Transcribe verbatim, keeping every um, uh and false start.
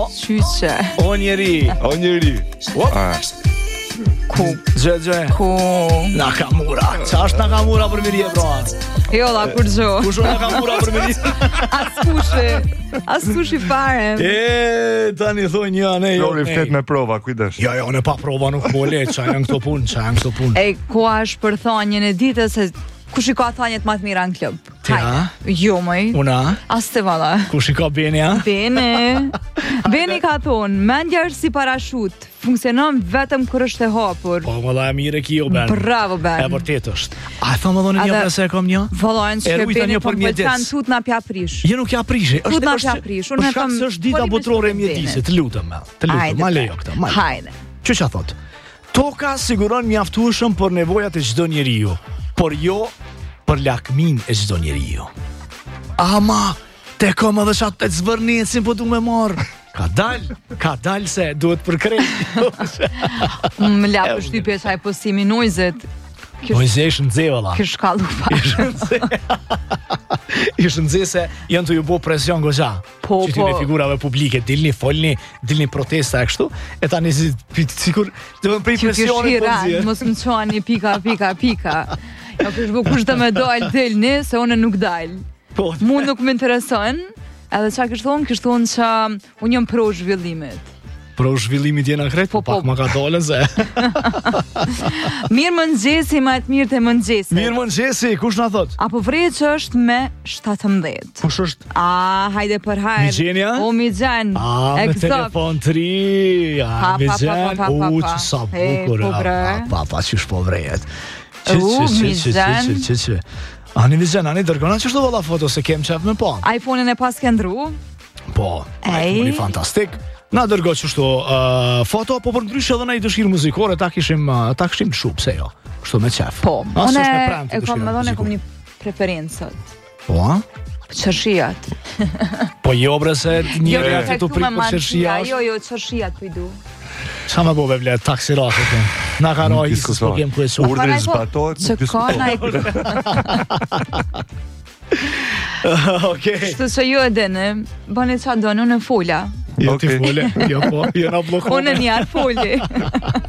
Qyqe. O njeri. O njeri. Ku. Gje, gje. Ku. Nakamura. Qa është Nakamura për mirje, bro? Jo, la kur gjo. Kush është Nakamura për mirje? As kushi. As kushi fare. E, tani thoi një anë, jo. Flori flet me prova, kujdes. Jo, jo, në pa prova nuk po le, qa janë këto punë, qa janë këto punë. E, ku është për thonjën e ditës se kush i ka thonjët më të mira në klub? Ti, a? Jo, mëj. Una? As të valla. Kush i ka Beni, a? Beni. Beni ka thonë, mendja është si parashut, funksionon vetëm kur është e hapur. Po, më dha e mire ki jo, Ben. Bravo, Ben. E vërtet është. A e tha më dhoni një Edhe- përse e kom një? Vallajnë që E rujta Beni një po për më mjedis. pëlqen tut na pja prish. Je nuk ja prishi. Tut na pja prish. Unë Për e shkak them, se është dita po, botërore e Beni. mjedisit, të lutem, me. Të lutem, Hajde, ma Beni. lejo këtë, ma. Hajde. Që që thot? Toka siguron mjaftueshëm për nevojat e çdo njeriu, por jo për lakmin e çdo njeriu. Ama, te kom edhe qatë të zvërnecin, po du me marë. Ka dal, ka dal se duhet për krejt. Më la për shtypje qaj postimi nojzet. Mojze ishë në dzevëlla. Kish shkallu pa. Ishë në se janë të ju bo presion goxha. Po, Që ty me po. figurave publike, dilni, folni, dilni protesta e kështu, e tani si, sikur, dhe më prej Që kish presionin po hiran, nëzje. mos më qoani pika, pika, pika. Jo kish bu kush të me dal dilni, se une nuk dal. Po, Mu nuk më intereson, edhe qa kish thonë, kish thonë që unë jam pro zhvillimit. pro zhvillimit jena kret, Po, po, pak po. ma ka dolen se. Mirë më nëgjesi, ma të mirë të më nëgjesi. Mirë më nëgjesi, kush na thot? Apo vrejt që është me shtatëmbëdhjetë. Kush është? A, hajde për hajde. Migjenja? O, Migjen. A, me telefon të ri, a, Pa, me pa, pa, gjen, pa, pa, u, pa. që sa E, bukur, po, a, bre. pa, pa, pa, qysh po vrejet. Që, U, që, që, që, Migjen. që, që, që, Ani Migjen, ani dërgona që shto valla foto se kem qef me pa. iPhone-in e pas ke ndru? Po, Ej. iPhone-i fantastik. Na dërgo që shto uh, foto, po për ndryshe edhe na i dëshirë muzikore, ta kishim, uh, ta kishim shumë, se jo. Kështu me qef. Po, As une është me pranë të e kom dëshira me dhone e kom muzikore. një preferencët. Po, a? Qërshijat. Po jo bre se njëri Jo, ati të prik për qërshia është. Jo, jo, qërshijat për i du. Qa me bove vle, taksi rase të. Na ka rojë, Diskutohet. s'po kem kujtë. Urdhri Paraj, po, zbatohet, që nuk ka na diskutohet. i Okej. Kështu që ju e dini, bëni qa do, unë e fola. Jo ti Okej. fole, jo po, jo na blokon. Unë e njarë foli.